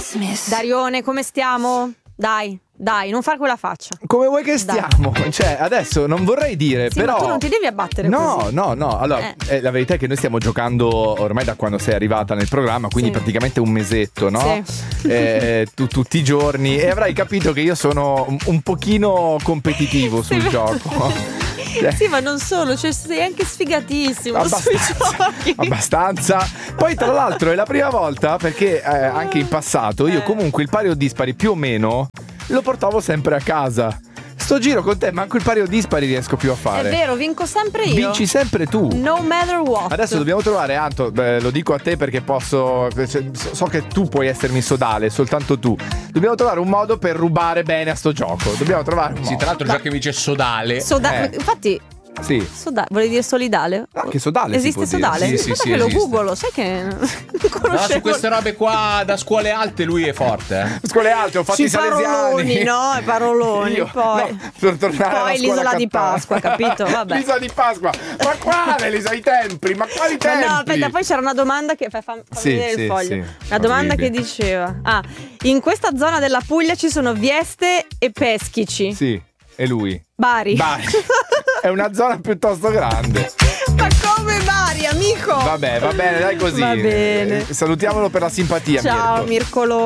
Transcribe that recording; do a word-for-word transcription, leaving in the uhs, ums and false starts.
Darione, come stiamo? Dai, dai, non far quella faccia. Come vuoi che stiamo? Dai. Cioè, adesso non vorrei dire, sì, però. Ma tu non ti devi abbattere no, così. No, no, no. Allora, eh. eh, la verità è che noi stiamo giocando ormai da quando sei arrivata nel programma, quindi sì. praticamente un mesetto, no? Sì. Eh, tu, tutti i giorni. E avrai capito che io sono un, un pochino competitivo sul sì, gioco. Sì, ma non solo, cioè sei anche sfigatissimo sui giochi. Abbastanza. Poi tra l'altro è la prima volta perché eh, anche in passato io comunque il pari o dispari più o meno lo portavo sempre a casa. Sto giro con te manco il pari o dispari riesco più a fare. È vero, vinco sempre io. Vinci sempre tu. No matter what. Adesso dobbiamo trovare, Anto, beh, lo dico a te perché posso, so che tu puoi essermi sodale, soltanto tu. Dobbiamo trovare un modo per rubare bene a sto gioco. Dobbiamo trovare un modo. Sì, tra l'altro già che mi dice sodale. Soda- eh. Infatti sì. Soda- vuoi dire solidale? Anche sodale. Esiste si può sodale? Dire. Sì, sì, Guarda sì, che esiste. lo googolo, sai che non conoscevo. No, su queste robe qua da scuole alte lui è forte, eh. Scuole alte, ho fatto i salesiani. Paroloni, no? Paroloni. Io, poi no, per tornare alla poi l'isola di cattana. Pasqua, capito? Vabbè. L'isola di Pasqua. Ma quale l'isola i templi? Ma quali templi? Ma no, aspetta, poi c'era una domanda che fa, fammi sì, vedere sì, il foglio. sì. Una domanda Orribile. che diceva: ah, in questa zona della Puglia ci sono Vieste e Peschici. Sì, è lui. Bari. Bari. È una zona piuttosto grande. Ma come Bari, amico? Vabbè, va bene, dai così. Va bene. Eh, salutiamolo per la simpatia. Ciao, Mirko. Mircolo.